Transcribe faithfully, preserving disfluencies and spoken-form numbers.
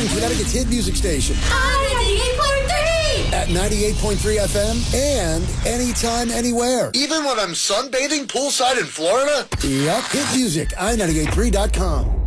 Connecticut's hit music station. ninety-eight point three! At ninety-eight point three F M and anytime, anywhere. Even when I'm sunbathing poolside in Florida? Yup, hit music, i ninety-eight point three dot com.